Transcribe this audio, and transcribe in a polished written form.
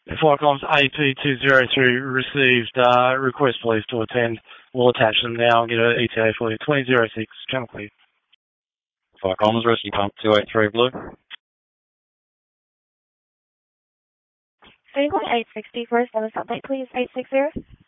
Flycom's AP203 received request please to attend. We'll attach them now and get an ETA for you. 2006, channel clear. Flycom's rescue pump 283 blue. Vehicle 860 for a status update, please. 860.